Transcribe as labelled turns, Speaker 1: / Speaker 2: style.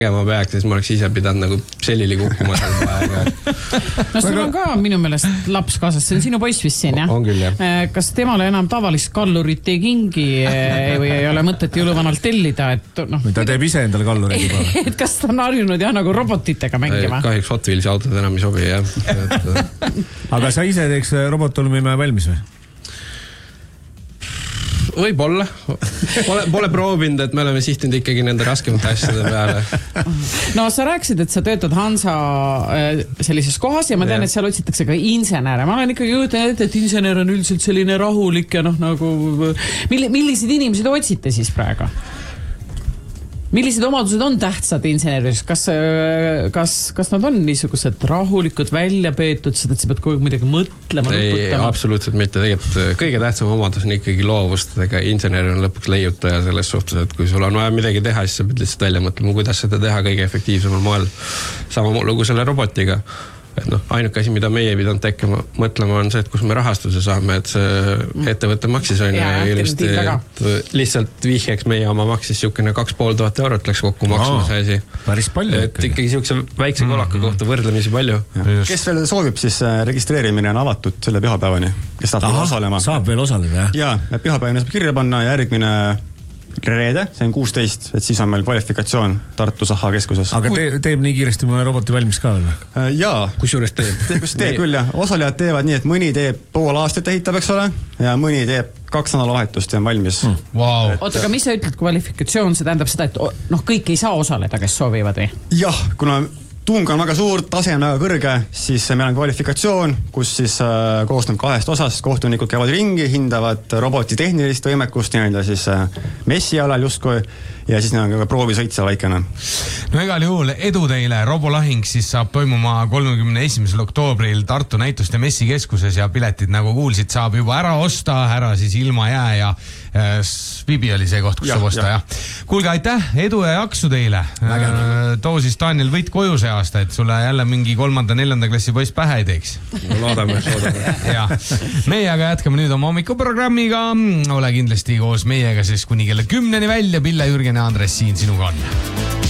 Speaker 1: tegema peaks, siis ma oleks ise pidanud nagu sellili kukkuma seal aega.
Speaker 2: No sul on ka minu meelest laps kaasas, see on sinu poiss vist siin, jah?
Speaker 1: On küll, jah.
Speaker 2: Kas temale enam tavalist kallurit ei kingi või ei ole mõtet jõuluvanalt tellida?
Speaker 3: Või ta teeb ise endale kallureid juba?
Speaker 2: Et kas ta on harjunud jah nagu robotitega mängima?
Speaker 1: Kahjuks Hot Wheelsi autod enam ei sobi, jah.
Speaker 3: Aga sa ise teeks robotolmimäe valmis või?
Speaker 1: Võib-olla. Pole proovinud, et me oleme sihtinud ikkagi nende raskemate asjade peale.
Speaker 2: No sa rääkisid, et sa töötad Hansa sellises kohas ja ma tean, et seal otsitakse ka insenere. Ma olen ikkagi jõutan ette, et insener on üldiselt selline rahulik ja nagu... Millised inimesed otsite siis praegu? Millised omadused on tähtsad inseneris? Kas nad on niisugused rahulikud, välja peetud, seda, et sa pead kogu midagi mõtlema?
Speaker 1: Ei, absoluutselt mitte. Tegelikult kõige tähtsam omadus on ikkagi loovust. Ega insener on lõpuks leiutaja selles suhtes, et kui sul on vaja midagi teha, siis sa pead lihtsalt välja mõtlema, kuidas seda teha kõige efektiivsemal moel. Sama lugu selle robotiga. Et ainuke asi, mida meie ei pidanud tekkima mõtlema, on see, et kus me rahastuse saame, et see ettevõtte maksis on ilusti, lihtsalt vihjeks meie oma maksis siukene 2500 eurot läks kokku maksma see asi.
Speaker 3: Päris palju.
Speaker 1: Et ikkagi siukse väikse kolaka kohta võrdlemisi palju.
Speaker 4: Kes veel soovib, siis registreerimine on avatud selle pühapäevani, kes tahab osalema.
Speaker 3: Saab veel osaleda, jah?
Speaker 4: Jaa, pühapäevani saab kirja panna ja järgmine reede, see on 16, et siis on meil kvalifikatsioon Tartu Saha keskuses.
Speaker 3: Aga teeb nii kiiresti mõne roboti valmis ka veel?
Speaker 4: Jaa.
Speaker 1: Kusjuures teeb?
Speaker 4: Teeb küll, jah. Osalejad teevad nii, et mõni teeb pool aastat ehitab, eks ole, ja mõni teeb 2 nädalavahetust ja on valmis.
Speaker 3: Wow.
Speaker 2: Oota, aga mis sa ütled kvalifikatsioon? See tähendab seda, et kõik ei saa osaleda, kes soovivad või?
Speaker 4: Jah, kuna tung on väga suur, tase on väga kõrge, siis meil on kvalifikatsioon, kus siis koosneb 2 osast, kohtunikud käivad ringi, hindavad roboti tehnilist võimekust nii-öelda siis messi alal justkui ja siis neil on ka proovisõit seal väikene.
Speaker 5: No igal juhul edu teile, Robolahing siis saab toimuma 31. oktoobril Tartu näituste messikeskuses ja piletid, nagu kuulsid, saab juba ära osta, ära siis ilma jää ja Vibi oli see koht, kus saab osta, jah. Kuulge, aitäh, edu ja jaksu teile. Too siis Daniel võit koju see aasta, et sulle jälle mingi 3.-4. klassi poiss pähe ei teeks.
Speaker 1: No, loodame.
Speaker 5: Ja. Meie aga jätkame nüüd oma hommikuprogrammiga. Ole kindlasti koos meiega siis kuni kella 10 välja. Pille, Jürgen ja Andres siin sinuga on.